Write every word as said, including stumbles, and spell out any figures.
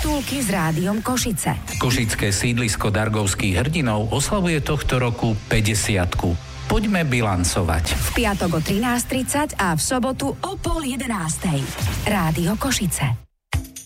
Titulky s Rádiom Košice. Košické sídlisko Dargovských hrdinov oslavuje tohto roku päťdesiatku. Poďme bilancovať. V piatok o trinásť tridsať a v sobotu o pol jedenástej. Rádio Košice.